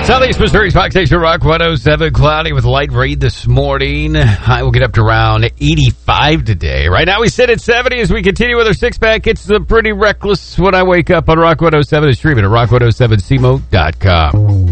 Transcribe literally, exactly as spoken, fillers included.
Southeast Missouri's Fox Station Rock one oh seven, cloudy with light rain this morning. High will get up to around eighty-five today. Right now we sit at seventy as we continue with our six-pack. It's uh, pretty reckless when I wake up on Rock one oh seven and streaming at rock one oh seven c mo dot com.